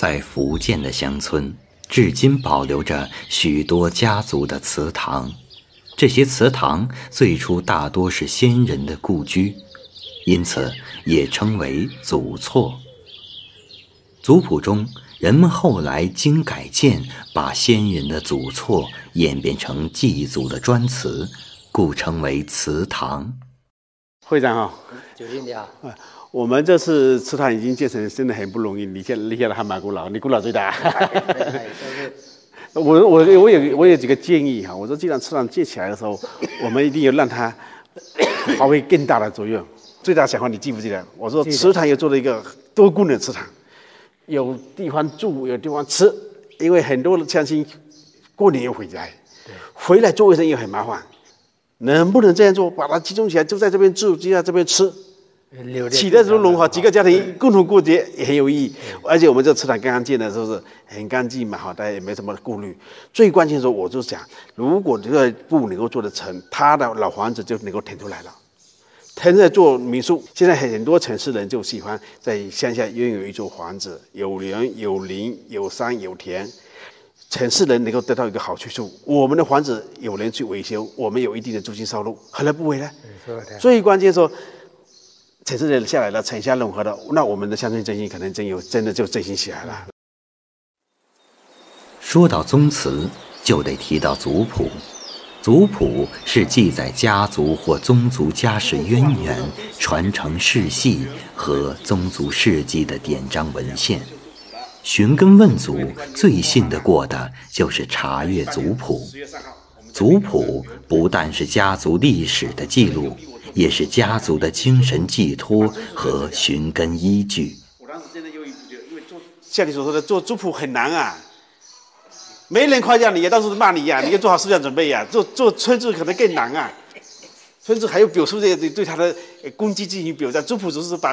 在福建的乡村，至今保留着许多家族的祠堂。这些祠堂最初大多是先人的故居，因此也称为祖厝。族谱中，人们后来经改建，把先人的祖厝演变成祭祖的专祠，故称为祠堂。 会长好， 九弟你好。 我们这次祠堂已经建成，真的很不容易。你现在还蛮古老，你古老最大。我有几个建议哈。我说，既然祠堂建起来的时候，我们一定要让它发挥更大的作用。最大想法你记不记得？我说祠堂又做了一个多功能祠堂，有地方住，有地方吃。因为很多的乡亲过年又回来，回来做卫生也很麻烦。能不能这样做？把它集中起来，就在这边住，就在这边吃。起的时候融合几个家庭共同过节也很有意义，而且我们这祠堂刚刚建的时候是很干净嘛，大家也没什么顾虑。最关键的时候，我就想，如果这个不能够做得成，他的老房子就能够腾出来了，腾在做民宿。现在很多城市人就喜欢在乡下拥有一座房子，有人有林有山有田。城市人能够得到一个好去处，我们的房子有人去维修，我们有一定的租金收入，何乐不为呢？最关键说。城市人下来了，城乡融合了，那我们的乡村振兴可能真的就振兴起来了。 说到宗祠，就得提到族谱。族谱是记载家族或宗族家世渊源、传承世系和宗族事迹的典章文献。寻根问祖，最信得过的就是查阅族谱。族谱不但是家族历史的记录，也是家族的精神寄托和寻根依据。 我当时真的因为像你所说的做族谱很难啊，没人夸奖你，到处都骂你呀，你要做好思想准备呀。做村志可能更难啊，村志还有表述对他的功绩进行表彰，族谱只是把